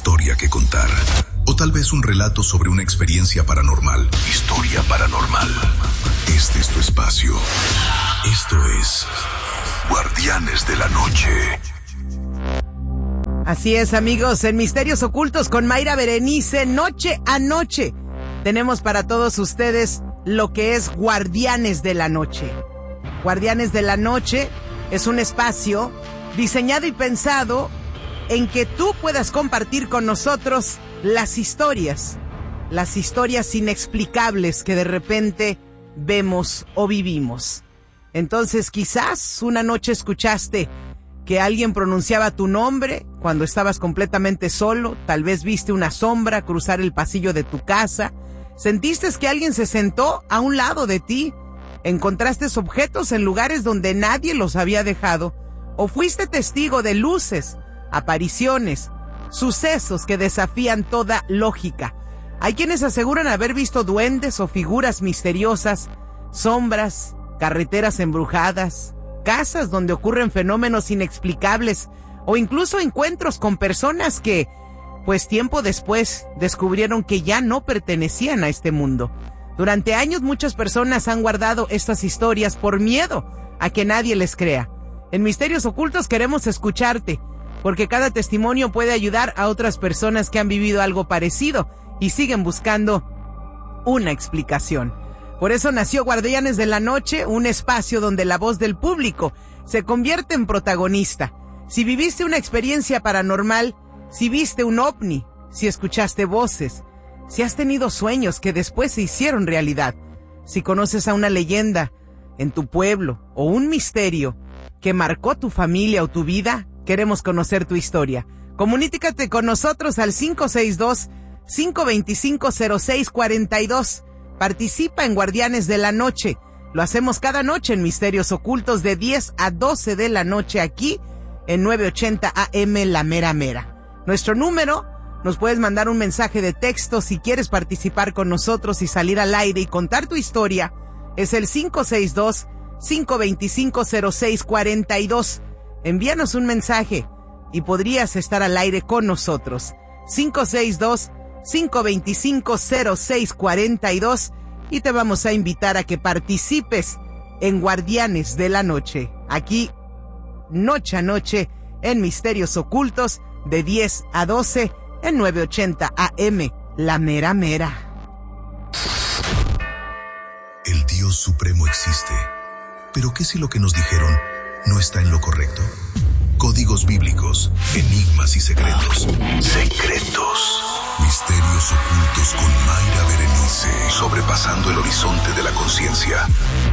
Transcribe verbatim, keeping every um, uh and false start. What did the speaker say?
historia que contar. O tal vez un relato sobre una experiencia paranormal. Historia paranormal. Este es tu espacio. Esto es Guardianes de la Noche. Así es, amigos, en Misterios Ocultos con Mayra Berenice, noche a noche, tenemos para todos ustedes lo que es Guardianes de la Noche. Guardianes de la Noche es un espacio diseñado y pensado en que tú puedas compartir con nosotros las historias, las historias inexplicables que de repente vemos o vivimos. Entonces, quizás una noche escuchaste que alguien pronunciaba tu nombre cuando estabas completamente solo, tal vez viste una sombra cruzar el pasillo de tu casa, sentiste que alguien se sentó a un lado de ti, encontraste objetos en lugares donde nadie los había dejado, o fuiste testigo de luces, apariciones, sucesos que desafían toda lógica. Hay quienes aseguran haber visto duendes o figuras misteriosas, sombras, carreteras embrujadas, casas donde ocurren fenómenos inexplicables o incluso encuentros con personas que, pues tiempo después, descubrieron que ya no pertenecían a este mundo. Durante años muchas personas han guardado estas historias por miedo a que nadie les crea. En Misterios Ocultos queremos escucharte, porque cada testimonio puede ayudar a otras personas que han vivido algo parecido y siguen buscando una explicación. Por eso nació Guardianes de la Noche, un espacio donde la voz del público se convierte en protagonista. Si viviste una experiencia paranormal, si viste un ovni, si escuchaste voces, si has tenido sueños que después se hicieron realidad, si conoces a una leyenda en tu pueblo o un misterio que marcó tu familia o tu vida, queremos conocer tu historia. Comunícate con nosotros al cinco seis dos, cinco dos cinco, cero seis cuatro dos. Participa en Guardianes de la Noche. Lo hacemos cada noche en Misterios Ocultos de diez a doce de la noche aquí en nueve ochenta A M La Mera Mera. Nuestro número, nos puedes mandar un mensaje de texto si quieres participar con nosotros y salir al aire y contar tu historia. Es el cinco seis dos, cinco dos cinco, cero seis cuatro dos. Envíanos un mensaje y podrías estar al aire con nosotros. cinco seis dos, cinco dos cinco, cero seis cuatro dos y te vamos a invitar a que participes en Guardianes de la Noche. Aquí, noche a noche, en Misterios Ocultos, de diez a doce, en nueve ochenta A M, La Mera Mera. El Dios Supremo existe. ¿Pero qué si lo que nos dijeron no está en lo correcto? Códigos bíblicos, enigmas y secretos. Secretos. Misterios Ocultos con Mayra Berenice. Sobrepasando el horizonte de la conciencia.